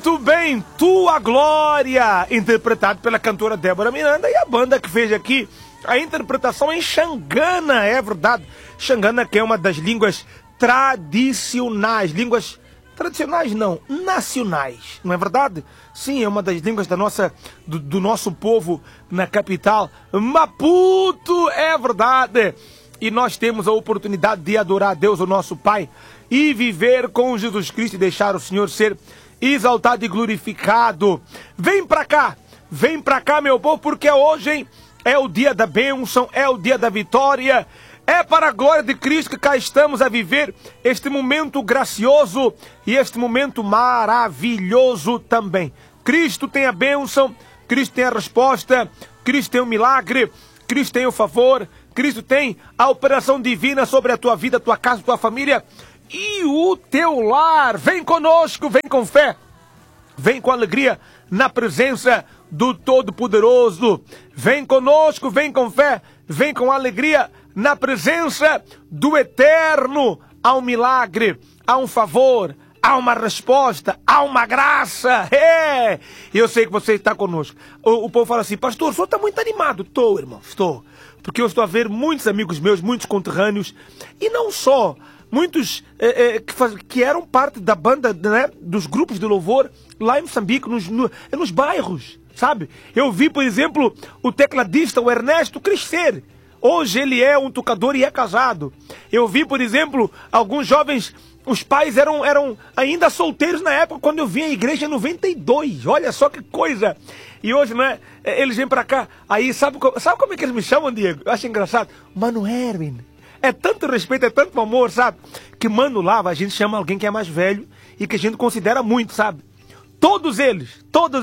Muito bem, Tua Glória, interpretado pela cantora Débora Miranda, e a banda que fez aqui a interpretação em Xangana, é verdade. Xangana, que é uma das línguas tradicionais, nacionais, não é verdade? Sim, é uma das línguas do nosso povo na capital, Maputo, é verdade. E nós temos a oportunidade de adorar a Deus, o nosso Pai, e viver com Jesus Cristo e deixar o Senhor ser exaltado e glorificado. Vem pra cá, meu povo, porque hoje é o dia da bênção, é o dia da vitória. É para a glória de Cristo que cá estamos a viver este momento gracioso e este momento maravilhoso também. Cristo tem a bênção, Cristo tem a resposta, Cristo tem o milagre, Cristo tem o favor, Cristo tem a operação divina sobre a tua vida, a tua casa, a tua família e o teu lar. Vem conosco, vem com fé, vem com alegria na presença do Todo-Poderoso. Vem conosco, vem com fé, vem com alegria na presença do Eterno. Há um milagre, há um favor, há uma resposta, há uma graça. Eu sei que você está conosco. O povo fala assim: pastor, o senhor está muito animado. Estou, irmão, estou. Porque eu estou a ver muitos amigos meus, muitos conterrâneos, e não só, muitos que eram parte da banda, né, dos grupos de louvor lá em Moçambique, nos bairros, sabe? Eu vi, por exemplo, o tecladista, o Ernesto, crescer. Hoje ele é um tocador e é casado. Eu vi, por exemplo, alguns jovens, os pais eram ainda solteiros na época, quando eu vim à igreja em 92. Olha só que coisa. E hoje, não é? Eles vêm pra cá. Aí, sabe como é que eles me chamam, Diego? Eu acho engraçado. Mano Erwin. É tanto respeito, é tanto amor, sabe? Que Mano Lava, a gente chama alguém que é mais velho e que a gente considera muito, sabe? Todos eles,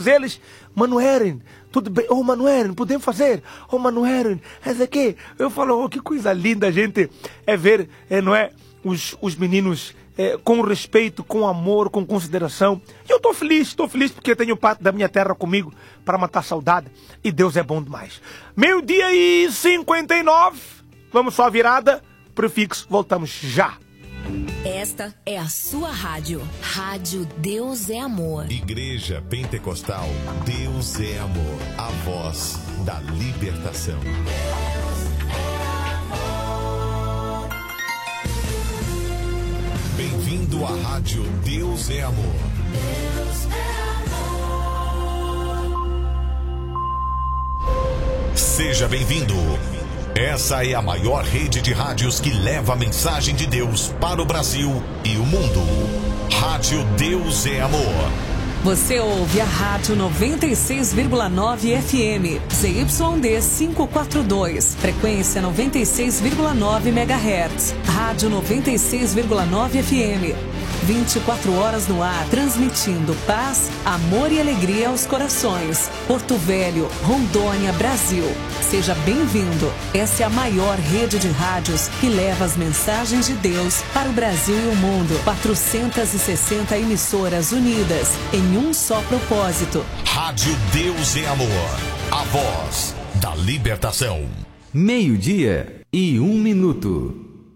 Mano Erwin, tudo bem? Ô, Mano Erwin, podemos fazer? Ô, Mano Erwin, essa aqui. Eu falo, que coisa linda a gente ver, não é? Os meninos com respeito, com amor, com consideração. E eu estou feliz porque eu tenho parte da minha terra comigo para matar saudade. E Deus é bom demais. 12:59. Vamos só a virada, prefixo, voltamos já. Esta é a sua rádio. Rádio Deus é Amor. Igreja Pentecostal Deus é Amor. A voz da libertação. Bem-vindo à Rádio Deus é Amor. Deus é amor. Seja bem-vindo. Essa é a maior rede de rádios que leva a mensagem de Deus para o Brasil e o mundo. Rádio Deus é Amor. Você ouve a Rádio 96,9 FM, ZYD 542, frequência 96,9 MHz. Rádio 96,9 FM, 24 horas no ar, transmitindo paz, amor e alegria aos corações. Porto Velho, Rondônia, Brasil. Seja bem-vindo. Essa é a maior rede de rádios que leva as mensagens de Deus para o Brasil e o mundo. 460 emissoras unidas em um só propósito. Rádio Deus é Amor. A voz da libertação. 12:01.